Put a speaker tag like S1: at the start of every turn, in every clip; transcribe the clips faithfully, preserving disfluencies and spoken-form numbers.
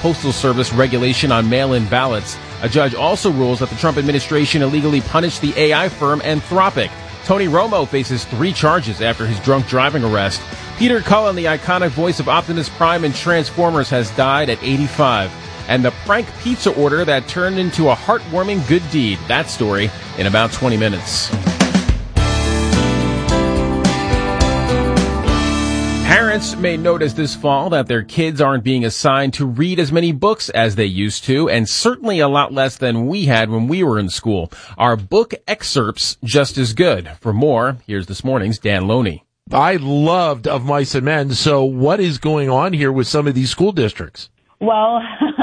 S1: Postal Service regulation on mail-in ballots. A judge also rules that the Trump administration illegally punished the A I firm Anthropic. Tony Romo faces three charges after his drunk driving arrest. Peter Cullen, the iconic voice of Optimus Prime in Transformers, has died at eighty-five. And the prank pizza order that turned into a heartwarming good deed. That story in about twenty minutes. Parents may notice this fall that their kids aren't being assigned to read as many books as they used to, and certainly a lot less than we had when we were in school. Are book excerpts just as good? For more, here's this morning's Dan Loney.
S2: I loved Of Mice and Men, so what is going on here with some of these school districts?
S3: Well,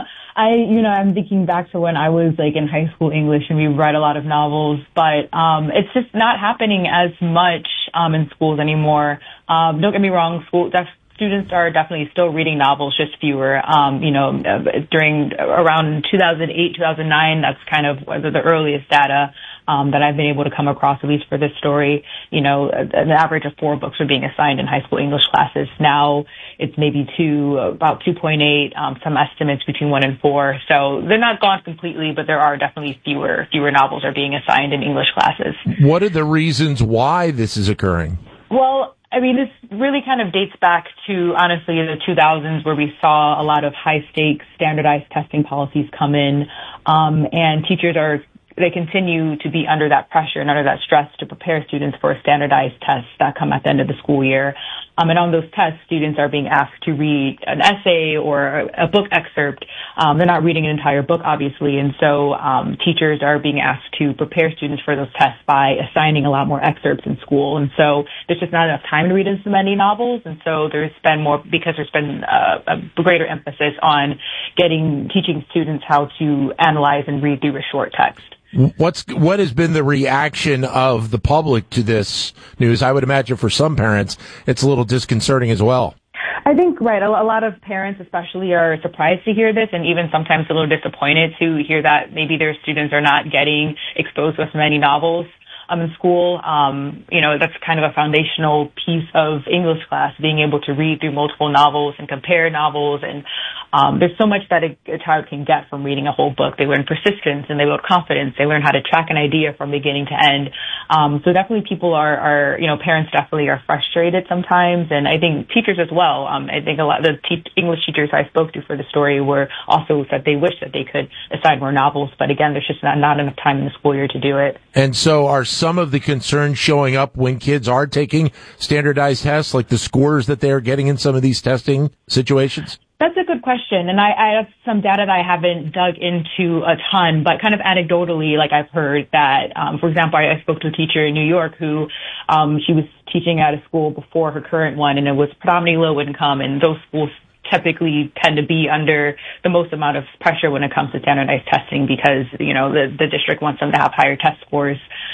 S3: I, you know, I'm thinking back to when I was like in high school English and we read a lot of novels, but um, it's just not happening as much um, in schools anymore. Um, don't get me wrong, school def- students are definitely still reading novels, just fewer. Um, you know, during around two thousand eight, two thousand nine, that's kind of the earliest data um, that I've been able to come across, at least for this story. You know, an average of four books are being assigned in high school English classes. Now it's maybe two, about two point eight, um, some estimates between one and four. So they're not gone completely, but there are definitely fewer, fewer novels are being assigned in English classes.
S2: What are the reasons why this is occurring?
S3: Well, I mean, this really kind of dates back to, honestly, the two thousands, where we saw a lot of high-stakes standardized testing policies come in, um, and teachers are they continue to be under that pressure and under that stress to prepare students for standardized tests that come at the end of the school year. Um, and on those tests, students are being asked to read an essay or a book excerpt. Um, they're not reading an entire book, obviously, and so um, teachers are being asked to prepare students for those tests by assigning a lot more excerpts in school. And so there's just not enough time to read as many novels, and so there's been more, because there's been uh, a greater emphasis on getting, teaching students how to analyze and read through a short text.
S2: What's what has been the reaction of the public to this news? I would imagine for some parents, it's a little disconcerting as well.
S3: I think, right, a, a lot of parents especially are surprised to hear this, and even sometimes a little disappointed to hear that maybe their students are not getting exposed with many novels um, in school. Um, you know, that's kind of a foundational piece of English class, being able to read through multiple novels and compare novels. And um, there's so much that a, a child can get from reading a whole book. They learn persistence and they learn confidence. They learn how to track an idea from beginning to end. Um, so definitely people are, are, you know, parents definitely are frustrated sometimes. And I think teachers as well. Um, I think a lot of the te- English teachers I spoke to for the story were also said they wish that they could assign more novels. But again, there's just not, not enough time in the school year to do it.
S2: And so are some of the concerns showing up when kids are taking standardized tests, like the scores that they're getting in some of these testing situations?
S3: That's a good question. And I, I have some data that I haven't dug into a ton, but kind of anecdotally, like I've heard that, um, for example, I, I spoke to a teacher in New York who, um, she was teaching at a school before her current one, and it was predominantly low income, and those schools typically tend to be under the most amount of pressure when it comes to standardized testing because, you know, the, the district wants them to have higher test scores.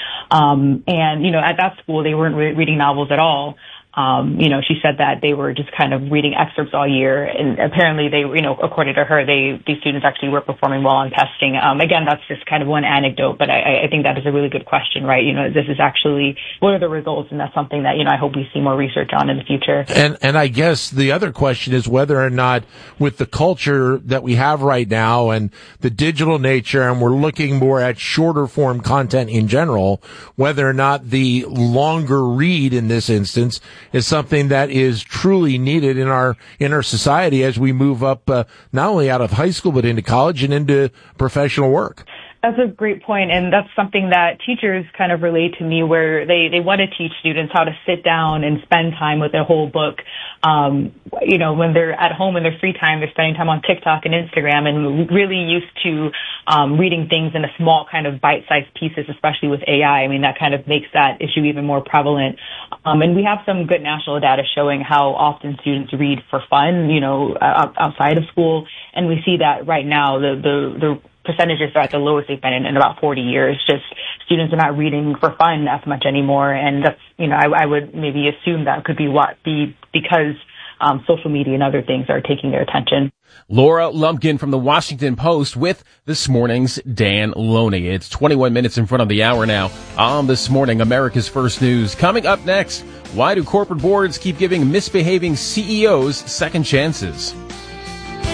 S3: Um, and, you know, at that school, they weren't re- reading novels at all. Um, you know, she said that they were just kind of reading excerpts all year, and apparently they, you know, according to her, they, these students actually were performing well on testing. Um, again, that's just kind of one anecdote, but I, I think that is a really good question, right? You know, this is actually, what are the results? And that's something that, you know, I hope we see more research on in the future.
S2: And, and I guess the other question is whether or not with the culture that we have right now and the digital nature, and we're looking more at shorter form content in general, whether or not the longer read in this instance is something that is truly needed in our in our society as we move up uh, not only out of high school but into college and into professional work.
S3: That's a great point, and that's something that teachers kind of relate to me, where they, they want to teach students how to sit down and spend time with a whole book. Um, you know, when they're at home in their free time, they're spending time on TikTok and Instagram and really used to um, reading things in a small kind of bite-sized pieces, especially with A I. I mean, that kind of makes that issue even more prevalent. Um, and we have some good national data showing how often students read for fun, you know, outside of school. And we see that right now, the, the, the percentages are at the lowest they've been in, in about forty years. Just students are not reading for fun as much anymore. And that's, you know, I, I would maybe assume that could be what be because um, social media and other things are taking their attention.
S1: Laura Lumpkin from the Washington Post with this morning's Dan Loney. It's twenty-one minutes in front of the hour now on This Morning, America's First News. Coming up next, why do corporate boards keep giving misbehaving C E Os second chances?